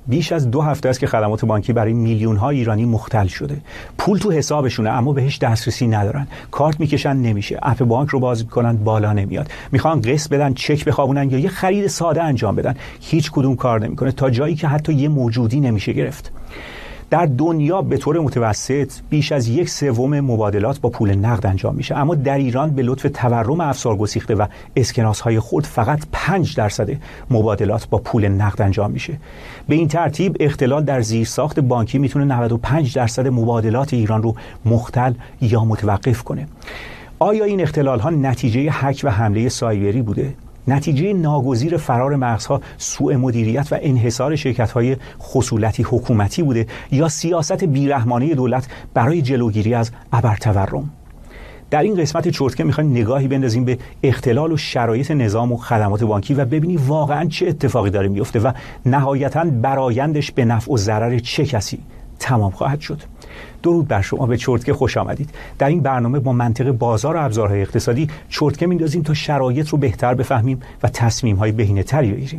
بیش از 2 هفته است که خدمات بانکی برای میلیون‌ها ایرانی مختل شده. پول تو حسابشونه اما بهش دسترسی ندارن. کارت میکشن نمیشه. اپ بانک رو باز میکنن بالا نمیاد. میخوان قسط بدن، چک بخوابونن یا یه خرید ساده انجام بدن. هیچ کدوم کار نمیکنه تا جایی که حتی یه موجودی نمیشه گرفت. در دنیا به طور متوسط بیش از 1/3 مبادلات با پول نقد انجام میشه، اما در ایران به لطف تورم افسار گسیخته و اسکناس‌های خرد فقط 5% مبادلات با پول نقد انجام میشه. به این ترتیب اختلال در زیرساخت بانکی میتونه 95% مبادلات ایران رو مختل یا متوقف کنه. آیا این اختلال‌ها نتیجه هک و حمله سایبری بوده؟ نتیجه ناگزیر فرار مغزها سوء مدیریت و انحصار شرکت‌های خصولتی حکومتی بوده یا سیاست بیرحمانه دولت برای جلوگیری از ابرتورم؟ در این قسمت چرتکه می‌خوایم نگاهی بندازیم به اختلال و شرایط نظام و خدمات بانکی و ببینیم واقعاً چه اتفاقی داره میفته و نهایتاً برآیندش به نفع و ضرر چه کسی تمام خواهد شد. درود بر شما، به چرتکه خوش آمدید. در این برنامه با منطق بازار و ابزارهای اقتصادی چرتکه میندازیم تا شرایط رو بهتر بفهمیم و تصمیم‌های بهینه‌تری بگیریم.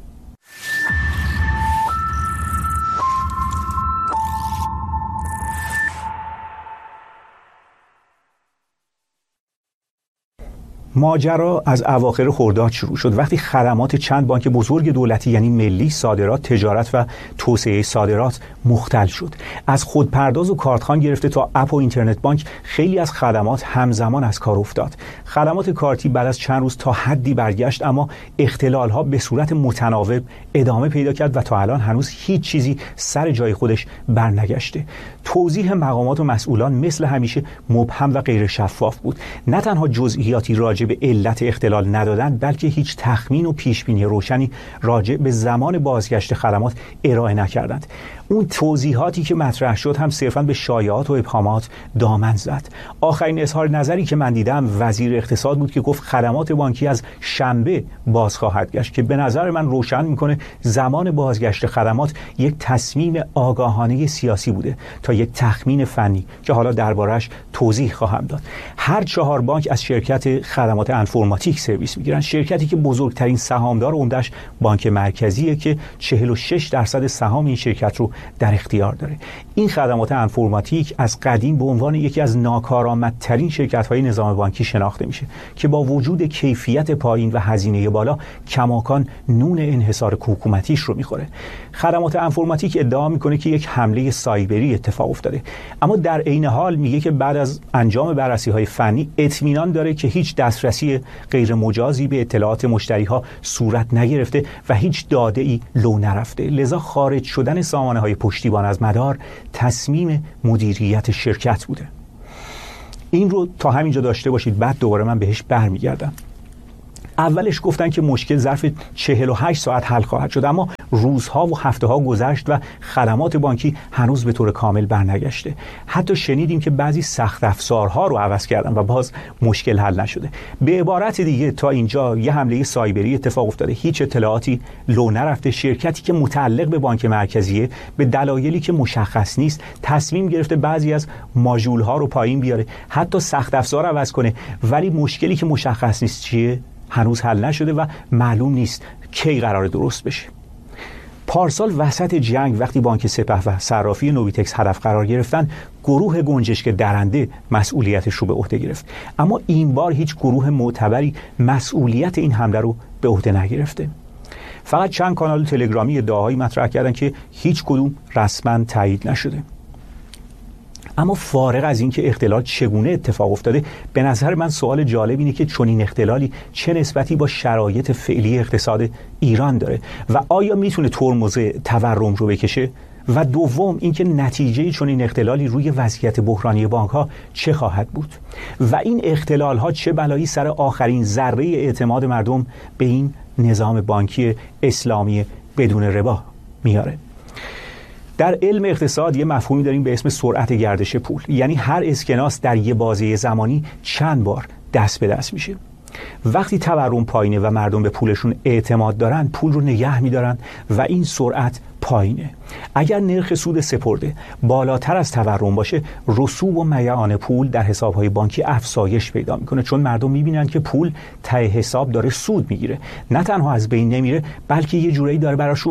ماجرا از اواخر خرداد شروع شد وقتی خدمات چند بانک بزرگ دولتی یعنی ملی، صادرات، تجارت و توسعه صادرات مختل شد. از خودپرداز و کارتخوان گرفته تا اپ و اینترنت بانک خیلی از خدمات همزمان از کار افتاد. خدمات کارتی بعد از چند روز تا حدی برگشت، اما اختلال‌ها به صورت متناوب ادامه پیدا کرد و تا الان هنوز هیچ چیزی سر جای خودش برنگشته. توضیح مقامات و مسئولان مثل همیشه مبهم و غیر شفاف بود. نه تنها جزئیاتی راجع به علت اختلال ندادن، بلکه هیچ تخمین و پیشبینی روشنی راجع به زمان بازگشت خدمات ارائه نکردند. اون توضیحاتی که مطرح شد هم صرفاً به شایعات و ابهامات دامن زد. آخرین اظهار نظری که من دیدم وزیر اقتصاد بود که گفت خدمات بانکی از شنبه باز خواهد گشت، که به نظر من روشن میکنه زمان بازگشت خدمات یک تصمیم آگاهانه سیاسی بوده تا یک تخمین فنی که حالا دربارش توضیح خواهم داد. هر 4 بانک از شرکت خدمات انفرماتیک سرویس میگیرن، شرکتی که بزرگترین سهامدار عمده‌اش بانک مرکزیه که 46% سهام این شرکت رو در اختیار داره. این خدمات انفرماتیک از قدیم به عنوان یکی از ناکارآمدترین شرکت‌های نظام بانکی شناخته میشه که با وجود کیفیت پایین و هزینه بالا کماکان نون انحصار حکومتیش رو میخوره. خدمات انفرماتیک ادعا میکنه که یک حمله سایبری اتفاق افتاده، اما در عین حال میگه که بعد از انجام بررسی‌های فنی اطمینان داره که هیچ دسترسی غیر مجازی به اطلاعات مشتری‌ها صورت نگرفته و هیچ داده‌ای لو نرفته. لذا خارج شدن سامانه‌های پشتیبان از مدار تصمیم مدیریت شرکت بوده. این رو تا همینجا داشته باشید، بعد دوباره من بهش برمیگردم. اولش گفتن که مشکل ظرف 48 ساعت حل خواهد شد، اما روزها و هفته‌ها گذشت و خدمات بانکی هنوز به طور کامل برنگشته. حتی شنیدیم که بعضی سخت افزارها رو عوض کردن و باز مشکل حل نشده. به عبارت دیگه تا اینجا یه حمله سایبری اتفاق افتاده، هیچ اطلاعاتی لو نرفته. شرکتی که متعلق به بانک مرکزیه به دلایلی که مشخص نیست تصمیم گرفته بعضی از ماژول‌ها رو پایین بیاره، حتی سخت افزار عوض کنه، ولی مشکلی که مشخص نیست چیه هنوز حل نشده و معلوم نیست کی قرار درست بشه. پارسال وسط جنگ وقتی بانک سپه و صرافی نویتکس هدف قرار گرفتن، گروه گنجشک درنده مسئولیتش رو به عهده گرفت، اما این بار هیچ گروه معتبری مسئولیت این حمله رو به عهده نگرفته. فقط چند کانال تلگرامی ادعاهایی مطرح کردن که هیچ کدوم رسما تایید نشده. اما فارغ از اینکه اختلال چگونه اتفاق افتاده، به نظر من سوال جالب اینه که چنین اختلالی چه نسبتی با شرایط فعلی اقتصاد ایران داره و آیا میتونه ترمز تورم رو بکشه؟ و دوم اینکه نتیجه چنین اختلالی روی وضعیت بحرانی بانک‌ها چه خواهد بود و این اختلال‌ها چه بلایی سر آخرین ذره اعتماد مردم به این نظام بانکی اسلامی بدون ربا میاره. در علم اقتصاد یه مفهومی داریم به اسم سرعت گردش پول، یعنی هر اسکناس در یه بازه زمانی چند بار دست به دست میشه. وقتی تورم پایینه و مردم به پولشون اعتماد دارن، پول رو نگه میدارن و این سرعت پایینه. اگر نرخ سود سپرده بالاتر از تورم باشه، رسوب و میعان پول در حسابهای بانکی افزایش پیدا میکنه، چون مردم میبینن که پول ته حساب داره سود میگیره، نه تنها از بین نمیره بلکه یه جورایی داره براشون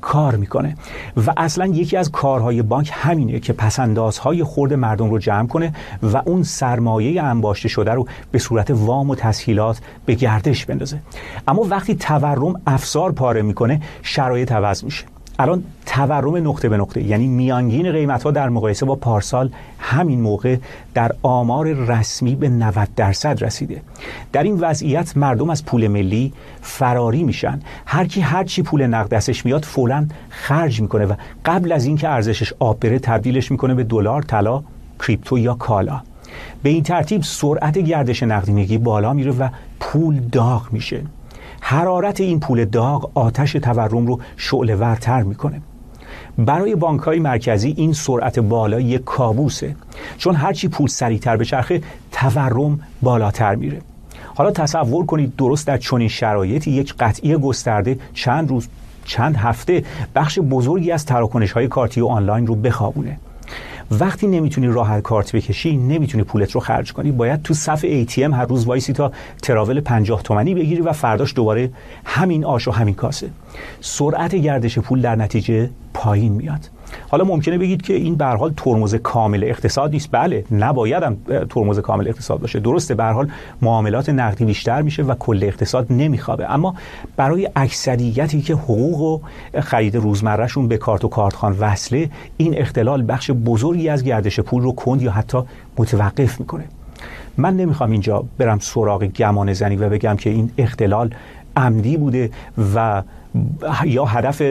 کار میکنه و اصلا یکی از کارهای بانک همینه که پسندازهای خرد مردم رو جمع کنه و اون سرمایه انباشته شده رو به صورت وام و تسهیلات به گردش بندازه. اما وقتی تورم افسار پاره میکنه شرایط عوض میشه. الان تورم نقطه به نقطه، یعنی میانگین قیمت‌ها در مقایسه با پارسال همین موقع در آمار رسمی به 90% رسیده. در این وضعیت مردم از پول ملی فراری میشن. هر کی هر چی پول نقد دستش میاد فوراً خرج میکنه و قبل از اینکه ارزشش آب بره تبدیلش میکنه به دلار، طلا، کریپتو یا کالا. به این ترتیب سرعت گردش نقدینگی بالا میره و پول داغ میشه. حرارت این پول داغ آتش تورم رو شعله‌ورتر میکنه. برای بانک‌های مرکزی این سرعت بالا یک کابوسه، چون هرچی پول سریعتر بچرخه تورم بالاتر میره. حالا تصور کنید درست در چنین شرایطی یک قطعی گسترده چند روز، چند هفته بخش بزرگی از تراکنش‌های کارتی و آنلاین رو بخوابونه. وقتی نمیتونی راحت کارت بکشی، نمیتونی پولت رو خرج کنی، باید تو صف ATM هر روز وایسی تا تراول 50 تومانی بگیری و فرداش دوباره همین آش و همین کاسه. سرعت گردش پول در نتیجه پایین میاد. حالا ممکنه بگید که این به هر حال ترمز کامل اقتصاد نیست. بله، نباید هم ترمز کامل اقتصاد باشه. درسته، به هر حال معاملات نقدی بیشتر میشه و کل اقتصاد نمیخوابه، اما برای اکثریتی که حقوق و خرید روزمرهشون به کارت و کارتخوان وصله، این اختلال بخش بزرگی از گردش پول رو کند یا حتی متوقف میکنه. من نمیخوام اینجا برم سراغ گمان زنی و بگم که این اختلال عمدی بوده و یا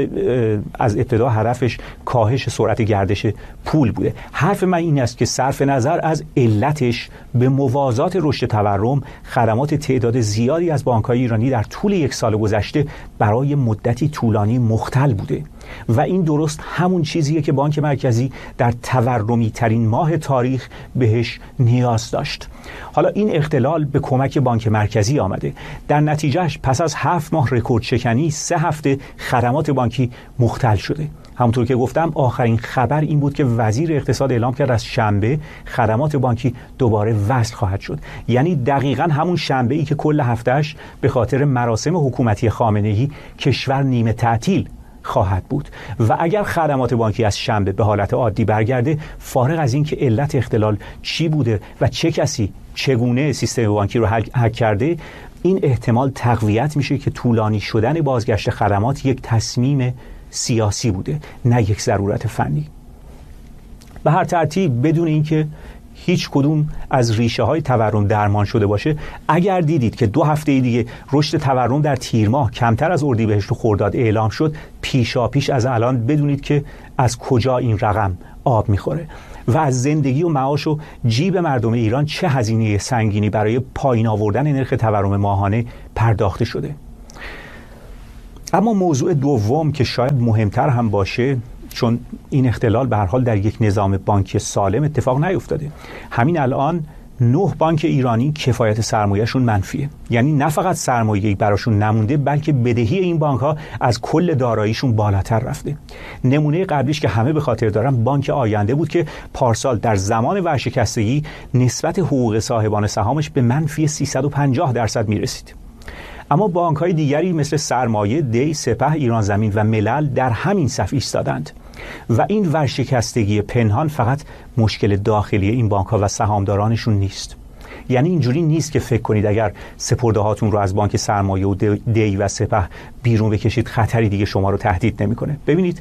از ابتدا هدفش کاهش سرعت گردش پول بوده. حرف من این است که صرف نظر از علتش به موازات رشد تورم، خدمات تعداد زیادی از بانک‌های ایرانی در طول یک سال گذشته برای مدتی طولانی مختل بوده و این درست همون چیزیه که بانک مرکزی در تورمی ترین ماه تاریخ بهش نیاز داشت. حالا این اختلال به کمک بانک مرکزی آمده. در نتیجهش پس از 7 ماه رکورد شکنی 3 هفته خدمات بانکی مختل شده. همونطور که گفتم آخرین خبر این بود که وزیر اقتصاد اعلام کرد از شنبه خدمات بانکی دوباره وصل خواهد شد. یعنی دقیقاً همون شنبه ای که کل هفتهش به خاطر مراسم حکومتی خامنه‌ای کشور نیمه تعطیل خواهد بود و اگر خدمات بانکی از شنبه به حالت عادی برگرده، فارغ از این که علت اختلال چی بوده و چه کسی چگونه سیستم بانکی رو هک کرده، این احتمال تقویت میشه که طولانی شدن بازگشت خدمات یک تصمیم سیاسی بوده، نه یک ضرورت فنی. به هر ترتیب بدون اینکه هیچ کدوم از ریشه های تورم درمان شده باشه، اگر دیدید که 2 هفته دیگه رشد تورم در تیر ماه کمتر از اردیبهشت و خرداد اعلام شد، پیشاپیش از الان بدونید که از کجا این رقم آب میخوره و از زندگی و معاش و جیب مردم ایران چه هزینه سنگینی برای پایین آوردن نرخ تورم ماهانه پرداخته شده. اما موضوع دوم که شاید مهمتر هم باشه، چون این اختلال به هر حال در یک نظام بانکی سالم اتفاق نیفتاده. همین الان 9 بانک ایرانی کفایت سرمایه‌شون منفیه. یعنی نه فقط سرمایه‌ای براشون نمونده، بلکه بدهی این بانک‌ها از کل داراییشون بالاتر رفته. نمونه قبلیش که همه به خاطر دارن بانک آینده بود که پارسال در زمان ورشکستگی نسبت حقوق صاحبان سهامش به منفی 350% میرسید. اما بانک‌های دیگری مثل سرمایه، دی، سپه، ایران زمین و ملل در همین صف ایستادند و این ورشکستگی پنهان فقط مشکل داخلی این بانک‌ها و سهامدارانشون نیست. یعنی اینجوری نیست که فکر کنید اگر سپرده‌هاتون رو از بانک سرمایه و دی و سپه بیرون بکشید خطری دیگه شما رو تهدید نمی‌کنه. ببینید،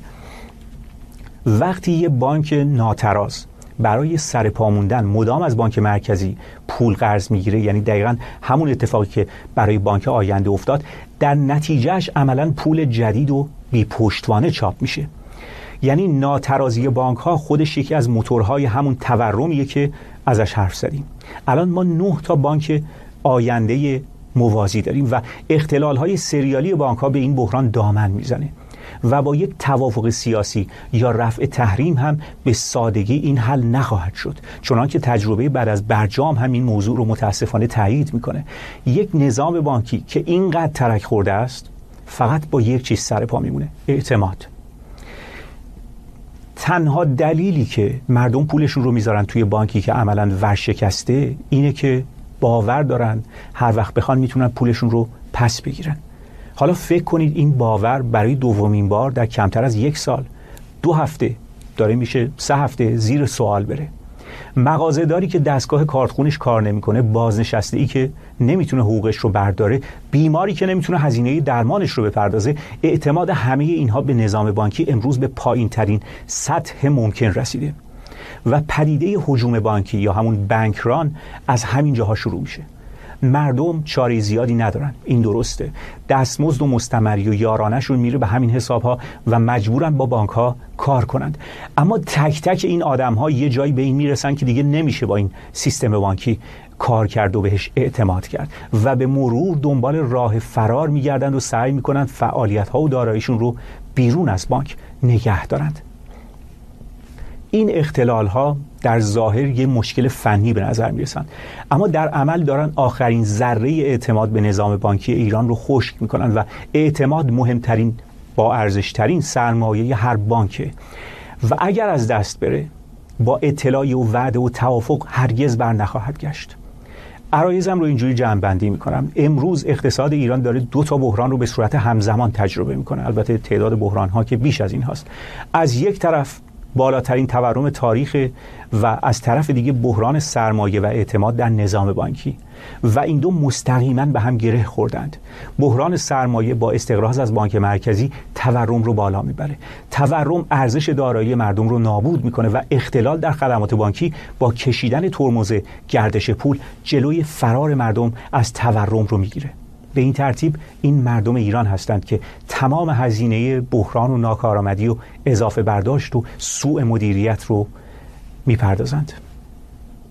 وقتی یه بانک ناتراز برای سر پا موندن مدام از بانک مرکزی پول قرض میگیره، یعنی دقیقاً همون اتفاقی که برای بانک آینده افتاد، در نتیجهش عملاً پول جدید و بی پشتوانه چاپ میشه. یعنی ناترازی بانک ها خودش یکی از موتورهای همون تورمیه که ازش حرف زدیم. الان ما 9 تا بانک آینده موازی داریم و اختلال‌های سریالی بانک ها به این بحران دامن میزنه و با یک توافق سیاسی یا رفع تحریم هم به سادگی این حل نخواهد شد، چنانکه تجربه بعد از برجام هم این موضوع رو متاسفانه تایید میکنه. یک نظام بانکی که اینقدر ترک خورده است فقط با یک چیز سر پا میمونه: اعتماد. تنها دلیلی که مردم پولشون رو میذارن توی بانکی که عملاً ورشکسته اینه که باور دارن هر وقت بخوان میتونن پولشون رو پس بگیرن. حالا فکر کنید این باور برای دومین بار در کمتر از 1 سال، 2 هفته داره میشه 3 هفته زیر سوال بره. مغازه‌داری که دستگاه کارتخونش کار نمیکنه، بازنشسته‌ای که نمیتونه حقوقش رو برداره، بیماری که نمیتونه هزینه درمانش رو بپردازه، اعتماد همه اینها به نظام بانکی امروز به پایین ترین سطح ممکن رسیده و پدیده هجوم بانکی یا همون بانک ران از همین جاها شروع میشه. مردم چاره زیادی ندارن، این درسته، دستمزد و مستمری و یارانه‌شون میره به همین حساب‌ها و مجبورن با بانک‌ها کار کنند. اما تک تک این آدم‌ها یه جایی به این میرسن که دیگه نمیشه با این سیستم بانکی کار کرد و بهش اعتماد کرد و به مرور دنبال راه فرار میگردند و سعی میکنند فعالیت‌ها و داراییشون رو بیرون از بانک نگه دارند. این اختلال‌ها در ظاهر یه مشکل فنی به نظر میرسن، اما در عمل دارن آخرین ذره اعتماد به نظام بانکی ایران رو خشک میکنن و اعتماد مهمترین، با ارزشترین سرمایه هر بانکه و اگر از دست بره با اطلاع و وعده و توافق هرگز بر نخواهد گشت. عرایزم رو اینجوری جمع‌بندی میکنم. امروز اقتصاد ایران داره 2 تا بحران رو به صورت همزمان تجربه میکنه. البته تعداد بحران‌ها که بیش از این هاست. از یک طرف بالاترین تورم تاریخ و از طرف دیگه بحران سرمایه و اعتماد در نظام بانکی و این دو مستقیما به هم گره خوردند. بحران سرمایه با استقراض از بانک مرکزی تورم رو بالا میبره. تورم ارزش دارایی مردم رو نابود میکنه و اختلال در خدمات بانکی با کشیدن ترمز گردش پول جلوی فرار مردم از تورم رو میگیره. به این ترتیب این مردم ایران هستند که تمام هزینه بحران و ناکارآمدی و اضافه برداشت و سوء مدیریت رو میپردازند.